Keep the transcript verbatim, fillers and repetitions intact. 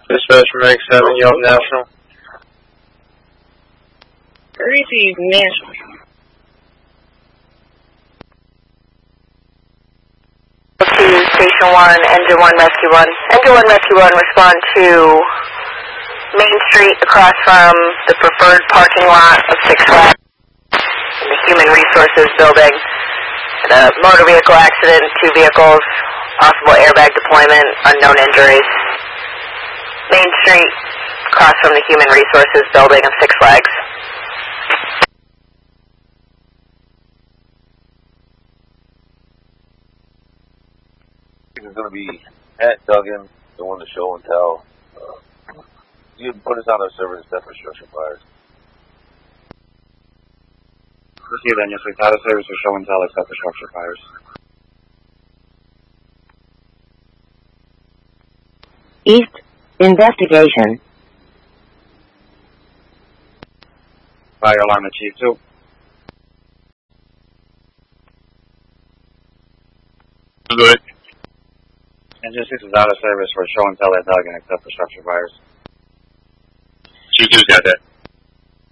Dispatch from X seven, Yelp National. Receive National. To Station one, Engine one, Rescue one. Engine one, Rescue one, respond to Main Street across from the preferred parking lot of Six Flags in the Human Resources building. A motor vehicle accident, two vehicles, possible airbag deployment, unknown injuries. Main Street across from the Human Resources building of Six Flags. It's going to be at Duggan, the one to show and tell. Uh, you can put us on our service except for structure fires. Receive then, yes, we've had a service for show and tell except for structure fires. East investigation. Fire alarm at Chief two. Good. Engine six is out of service for show and tell at Duggan except for structure fires. Chief two's got that.